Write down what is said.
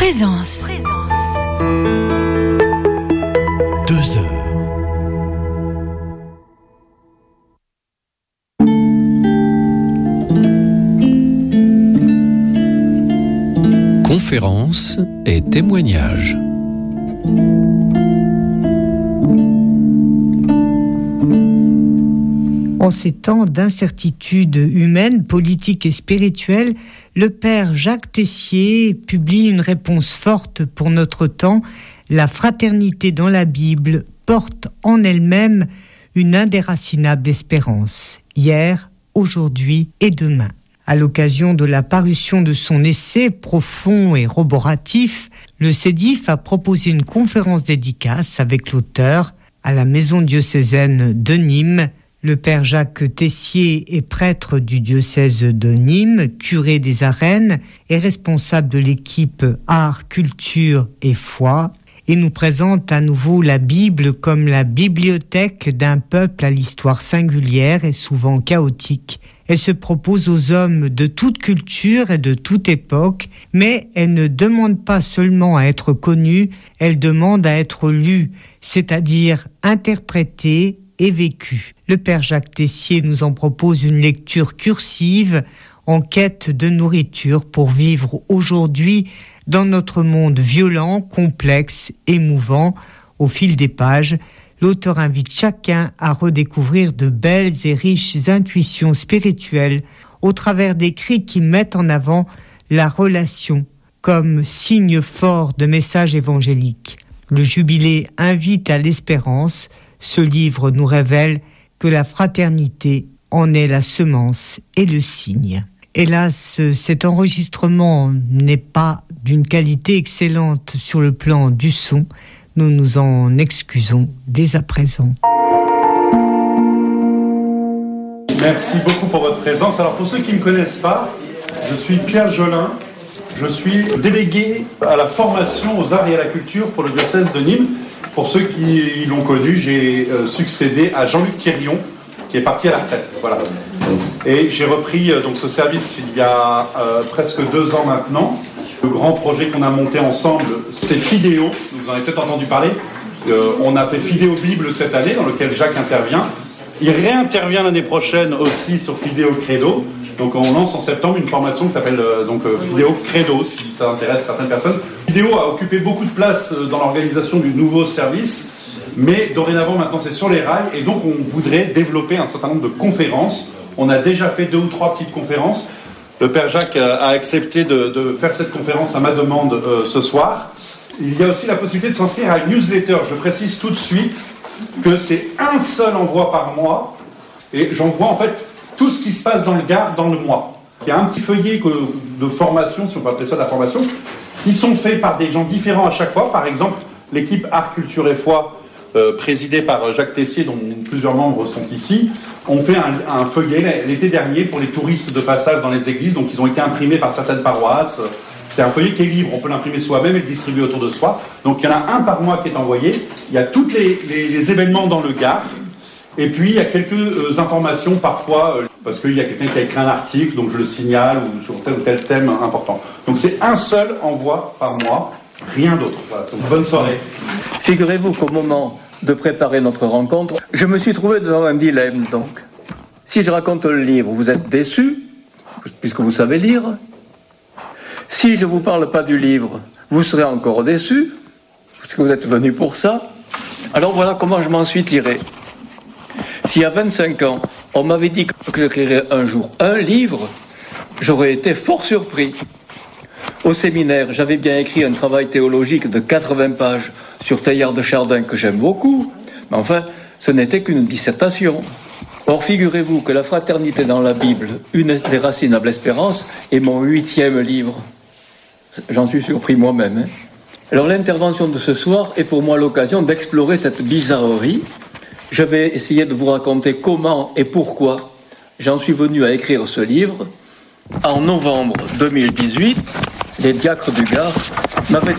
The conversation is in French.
Présence. 2 heures. Conférences et témoignages. En ces temps d'incertitude humaine, politique et spirituelle, le père Jacques Tessier publie une réponse forte pour notre temps. La fraternité dans la Bible porte en elle-même une indéracinable espérance, hier, aujourd'hui et demain. À l'occasion de la parution de son essai profond et roboratif, le CEDIF a proposé une conférence dédicace avec l'auteur à la maison diocésaine de Nîmes. Le père Jacques Tessier est prêtre du diocèse de Nîmes, curé des Arènes et responsable de l'équipe Art, Culture et Foi. Il nous présente à nouveau la Bible comme la bibliothèque d'un peuple à l'histoire singulière et souvent chaotique. Elle se propose aux hommes de toute culture et de toute époque, mais elle ne demande pas seulement à être connue, elle demande à être lue, c'est-à-dire interprétée et vécue. Le père Jacques Tessier nous en propose une lecture cursive en quête de nourriture pour vivre aujourd'hui dans notre monde violent, complexe, émouvant. Au fil des pages, l'auteur invite chacun à redécouvrir de belles et riches intuitions spirituelles au travers d'écrits qui mettent en avant la relation comme signe fort de message évangélique. Le jubilé invite à l'espérance. Ce livre nous révèle que la fraternité en est la semence et le signe. Hélas, cet enregistrement n'est pas d'une qualité excellente sur le plan du son. Nous nous en excusons dès à présent. Merci beaucoup pour votre présence. Alors pour ceux qui ne me connaissent pas, je suis Pierre Jolin. Je suis délégué à la formation aux arts et à la culture pour le diocèse de Nîmes. Pour ceux qui l'ont connu, j'ai succédé à Jean-Luc Quirion, qui est parti à la retraite. Voilà. Et j'ai repris donc ce service il y a presque 2 ans maintenant. Le grand projet qu'on a monté ensemble, c'est Fidéo. Vous en avez peut-être entendu parler. On a fait Fidéo Bible cette année, dans lequel Jacques intervient. Il réintervient l'année prochaine aussi sur Fidéo Credo. Donc on lance en septembre une formation qui s'appelle Fidéo Credo, si ça intéresse certaines personnes. Fidéo a occupé beaucoup de place dans l'organisation du nouveau service, mais dorénavant maintenant c'est sur les rails, et donc on voudrait développer un certain nombre de conférences. On a déjà fait 2 ou 3 petites conférences. Le père Jacques a accepté de faire cette conférence à ma demande ce soir. Il y a aussi la possibilité de s'inscrire à une newsletter. Je précise tout de suite que c'est un seul envoi par mois, et j'envoie en fait tout ce qui se passe dans le Gard dans le mois. Il y a un petit feuillet de formation, si on peut appeler ça de la formation, qui sont faits par des gens différents à chaque fois. Par exemple, l'équipe Art, Culture et Foi, présidée par Jacques Tessier, dont plusieurs membres sont ici, ont fait un feuillet l'été dernier pour les touristes de passage dans les églises. Donc ils ont été imprimés par certaines paroisses. C'est un feuillet qui est libre, on peut l'imprimer soi-même et le distribuer autour de soi. Donc il y en a un par mois qui est envoyé. Il y a tous les événements dans le Gard. Et puis il y a quelques informations parfois, parce qu'il y a quelqu'un qui a écrit un article, donc je le signale, ou sur tel ou tel thème important. Donc c'est un seul envoi par mois, rien d'autre. Voilà, donc bonne soirée. Figurez-vous qu'au moment de préparer notre rencontre, je me suis trouvé devant un dilemme donc. Si je raconte le livre, vous êtes déçus, puisque vous savez lire. Si je ne vous parle pas du livre, vous serez encore déçus, puisque vous êtes venus pour ça. Alors voilà comment je m'en suis tiré. Si à 25 ans, on m'avait dit que j'écrirais un jour un livre, j'aurais été fort surpris. Au séminaire, j'avais bien écrit un travail théologique de 80 pages sur Teilhard de Chardin, que j'aime beaucoup, mais enfin, ce n'était qu'une dissertation. Or, figurez-vous que la fraternité dans la Bible, une indéracinable espérance, est mon 8e livre. J'en suis surpris moi-même. Alors, l'intervention de ce soir est pour moi l'occasion d'explorer cette bizarrerie. Je vais essayer de vous raconter comment et pourquoi j'en suis venu à écrire ce livre. En novembre 2018, les diacres du Gard m'avaient